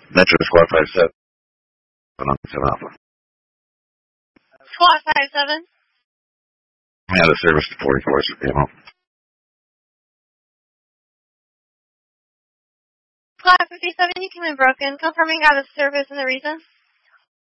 Metro Squad 57 on 7 Alpha. Squad 57. I'm out of service to 44, so came home. Squad 57, you came in broken. Confirming out of service and the reason.